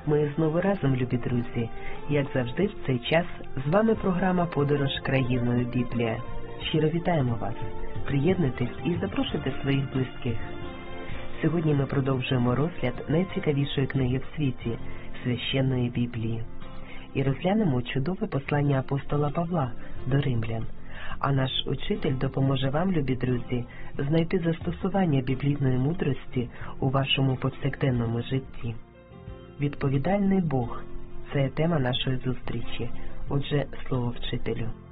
Ми знову разом, любі друзі. Як завжди, в цей час з вами програма «Подорож країною Біблія». Щиро вітаємо вас. Приєднуйтесь і запрошуйте своїх близьких. Сьогодні ми продовжуємо розгляд найцікавішої книги в світі – Священної Біблії. І розглянемо чудове послання апостола Павла до римлян. А наш учитель допоможе вам, любі друзі, знайти застосування біблійної мудрості у вашому повсякденному житті. Відповідальний Бог – це тема нашої зустрічі. Отже, слово вчителю.